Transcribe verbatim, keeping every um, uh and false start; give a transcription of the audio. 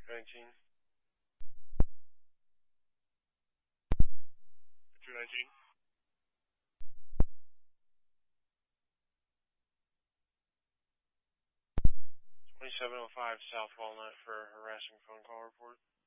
nineteen. two nineteen. twenty-seven oh five South Walnut for a harassing phone call report.